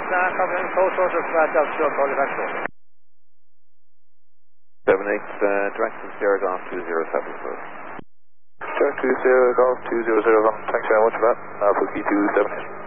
covering close short of Delta Sure, call you back shortly. 78, direct from Sierra Golf 207, please. Sierra 20 Golf 207, thanks very much for that. Alpha Key 278.